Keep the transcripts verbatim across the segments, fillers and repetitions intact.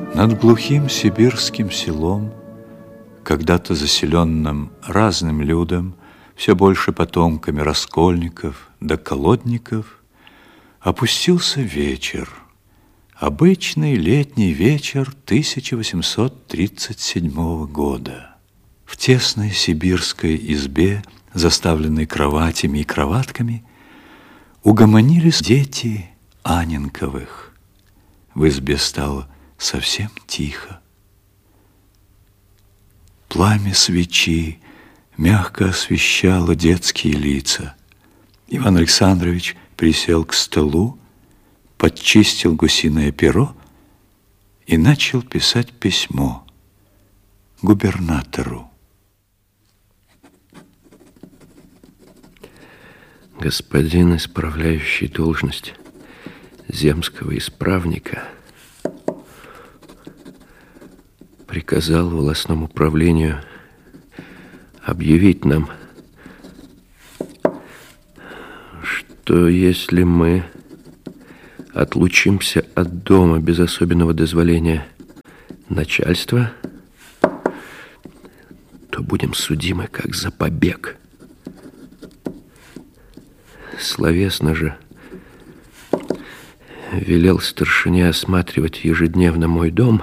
Над глухим сибирским селом, когда-то заселенным разным людом, все больше потомками раскольников да колодников, опустился вечер, обычный летний вечер тысяча восемьсот тридцать седьмого года. В тесной сибирской избе, заставленной кроватями и кроватками, угомонились дети Анненковых. В избе стало совсем тихо. Пламя свечи мягко освещало детские лица. Иван Александрович присел к столу, подчистил гусиное перо и начал писать письмо губернатору. Господин, исправляющий должность земского исправника, приказал волостному управлению объявить нам, что если мы отлучимся от дома без особенного дозволения начальства, то будем судимы как за побег. Словесно же велел старшине осматривать ежедневно мой дом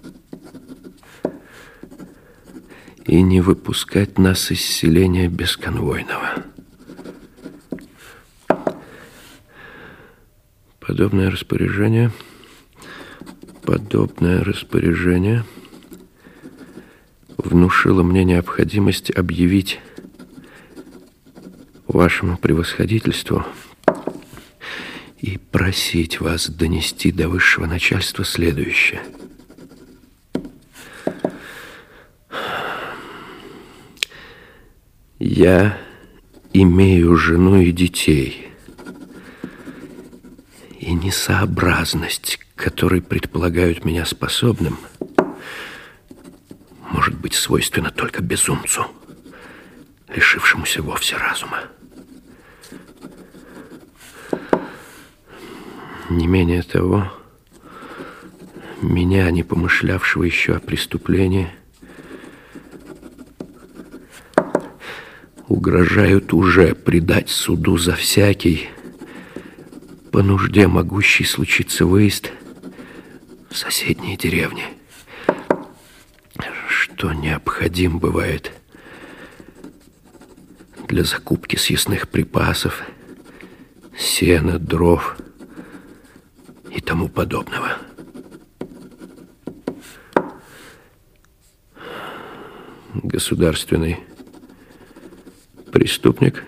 и не выпускать нас из селения бесконвойного. Подобное распоряжение, подобное распоряжение внушило мне необходимость объявить вашему превосходительству и просить вас донести до высшего начальства следующее. Я имею жену и детей, и несообразность, которой предполагают меня способным, может быть свойственна только безумцу, лишившемуся вовсе разума. Не менее того, меня, не помышлявшего еще о преступлении, угрожают уже предать суду за всякий, по нужде могущий случиться выезд в соседние деревни, что необходим бывает для закупки съестных припасов, сена, дров и тому подобного. Государственный преступник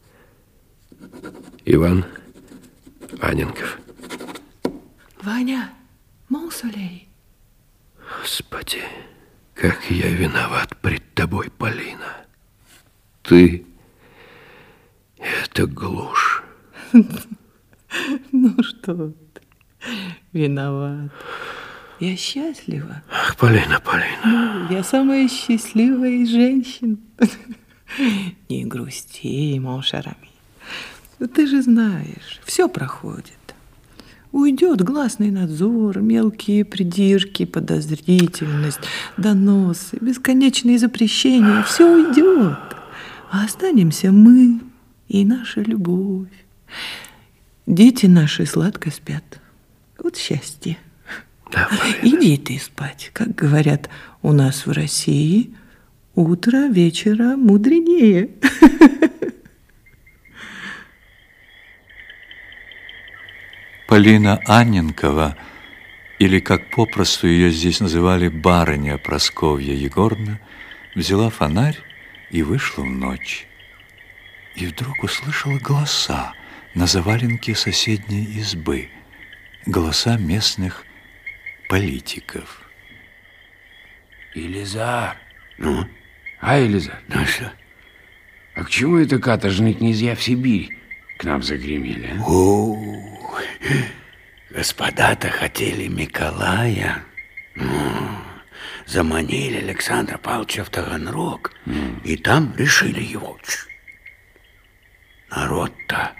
Иван Анненков. Ваня, Монсолей. Господи, как я виноват пред тобой, Полина. Ты — это глушь. Ну что ты, виноват. Я счастлива. Ах, Полина, Полина. Я самая счастливая из женщин. Не грусти, мон шер ами. Ты же знаешь, все проходит. Уйдет гласный надзор, мелкие придирки, подозрительность, доносы, бесконечные запрещения. Все уйдет. А останемся мы и наша любовь. Дети наши сладко спят. Вот счастье. Да, иди ты спать. Как говорят у нас в России, утро вечера мудренее. Полина Анненкова, или, как попросту ее здесь называли, барыня Прасковья Егоровна, взяла фонарь и вышла в ночь. И вдруг услышала голоса на заваленке соседней избы, голоса местных политиков. Елизар. Ну? А, Елизар? Ну что? А к чему это каторжные князья в Сибирь к нам загремели, а? О, господа-то хотели Миколая. Ну, заманили Александра Павловича в Таганрог, mm. и там решили его. Народ-то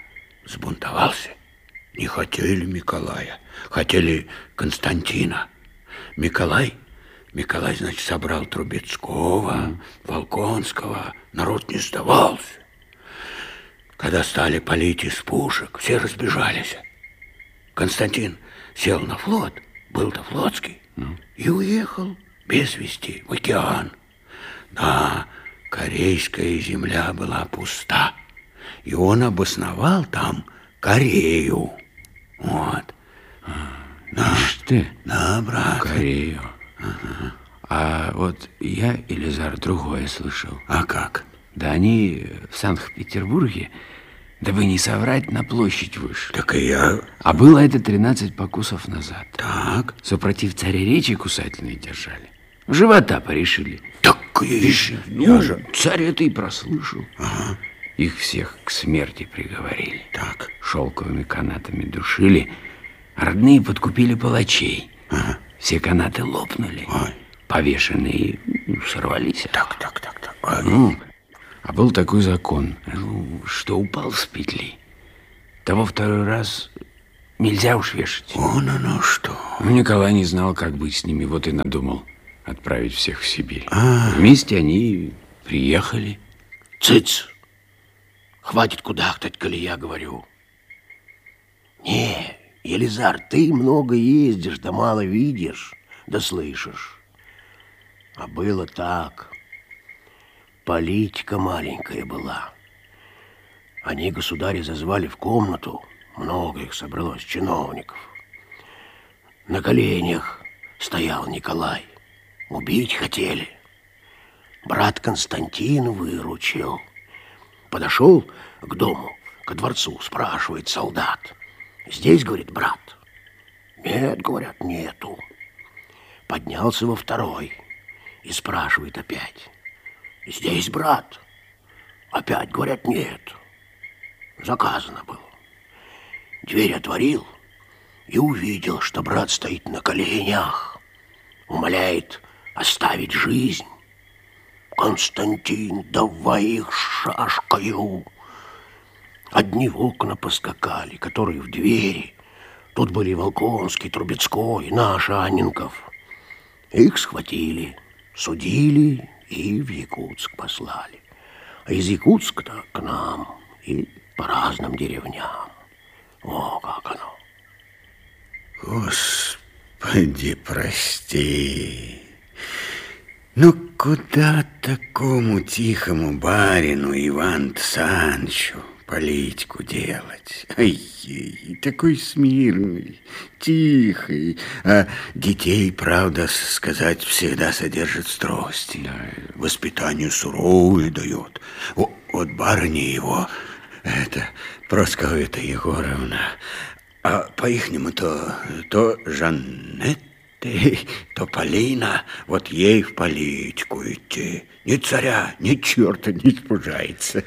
сбунтовался. Не хотели Миколая, хотели Константина. Миколай, Миколай, значит, собрал Трубецкого, mm. Волконского. Народ не сдавался. Когда стали палить из пушек, все разбежались. Константин сел на флот, был-то флотский, mm. и уехал без вести в океан. Да, корейская земля была пуста, и он обосновал там Корею. Вот. Да. Ишь ты, да, брат. Корею. Ага. А вот я, Елизар, другое слышал. А как? Да они в Санкт-Петербурге, дабы не соврать, на площадь вышли. Так и я. А было это тринадцать покусов назад. Так. Супротив царя-речи кусательные держали. Живота порешили. Так ишь, ну, я же... Царь это и прослышал. Ага. Их всех к смерти приговорили. Так. Шелковыми канатами душили, а родные подкупили палачей. Ага. Все канаты лопнули. Ой. Повешенные ну, сорвались. Так, так, так, так. А, ну, а был такой закон, ну, что упал с петли, того второй раз нельзя уж вешать. Вон оно что. Ну, Николай не знал, как быть с ними, вот и надумал отправить всех в Сибирь. А. Вместе они приехали. Цыц! Хватит кудахтать, коли я говорю. Не, Елизар, ты много ездишь, да мало видишь, да слышишь. А было так. Политика маленькая была. Они государя зазвали в комнату. Много их собралось, чиновников. На коленях стоял Николай. Убить хотели. Брат Константин выручил. Подошел к дому, ко дворцу, спрашивает солдат. Здесь, говорит, брат? Нет, говорят, нету. Поднялся во второй и спрашивает опять. Здесь, брат? Опять, говорят, нет. Заказано было. Дверь отворил и увидел, что брат стоит на коленях, умоляет оставить жизнь. Константин, давай их шашкою. Одни в окна поскакали, которые в двери. Тут были Волконский, Трубецкой, наш Анненков. Их схватили, судили и в Якутск послали. А из Якутска-то к нам и по разным деревням. О, как оно. Господи, прости. Ну, куда такому тихому барину Ивану Санчу политику делать? Ай, такой смирный, тихий, а детей, правда сказать, всегда содержит стрости. Да. Воспитание суровое дает. О, вот барыня его, это Прасковья-то Егоровна, а по-ихнему то, то Жаннетта, то Полина, вот ей в политику идти. Ни царя, ни черта не испужается.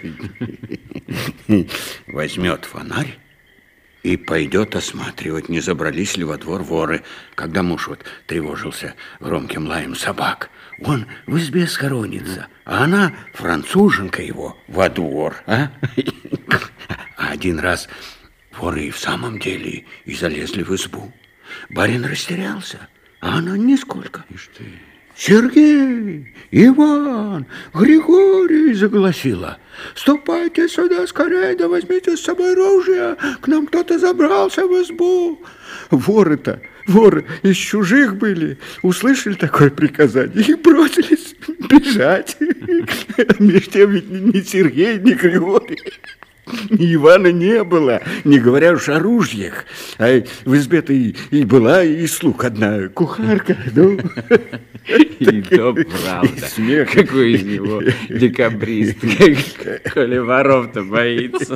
Возьмет фонарь и пойдет осматривать, не забрались ли во двор воры. Когда муж вот тревожился громким лаем собак, он в избе схоронится, а она, француженка его, во двор. А, а один раз воры и в самом деле и залезли в избу. Барин растерялся, а она нисколько. Ишь ты. Сергей, Иван, Григорий, загласила. Ступайте сюда скорее, да возьмите с собой оружие. К нам кто-то забрался в избу. Воры-то, воры из чужих были, услышали такое приказание и бросились бежать. Между тем ведь ни Сергей, ни Григорий, ни Ивана не было, не говоря уж о ружьях. А в избе-то и, и была и слуг одна кухарка. Ну. И то правда. Какой из него декабрист, коли воров-то боится.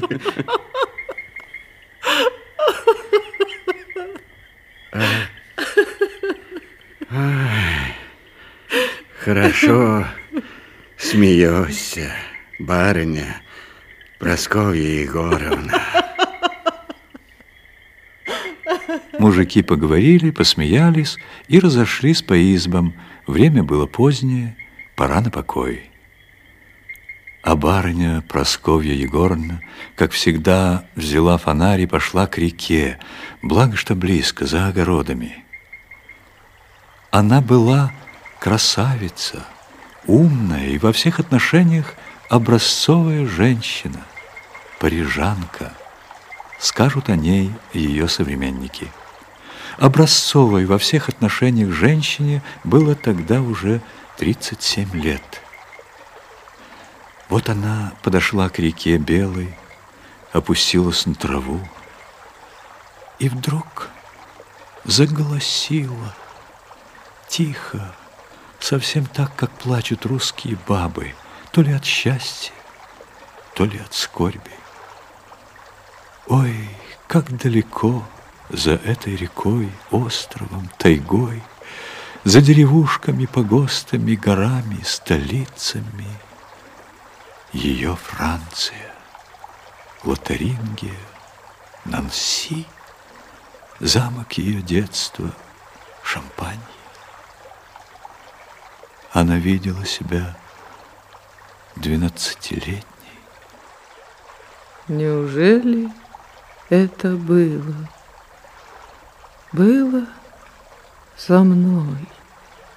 Хорошо смеешься, барыня Прасковья Егоровна. Мужики поговорили, посмеялись и разошлись по избам. Время было позднее, пора на покой. А барыня Прасковья Егоровна, как всегда, взяла фонарь и пошла к реке, благо что близко, за огородами. Она была красавица, умная и во всех отношениях образцовая женщина, парижанка, скажут о ней ее современники. Образцовой во всех отношениях женщине было тогда уже тридцать семь лет. Вот она подошла к реке Белой, опустилась на траву и вдруг заголосила тихо, совсем так, как плачут русские бабы, то ли от счастья, то ли от скорби. Ой, как далеко за этой рекой, островом, тайгой, за деревушками, погостами, горами, столицами ее Франция, Лотарингия, Нанси, замок ее детства, Шампань. Она видела себя двенадцатилетней. Неужели это было? Было со мной.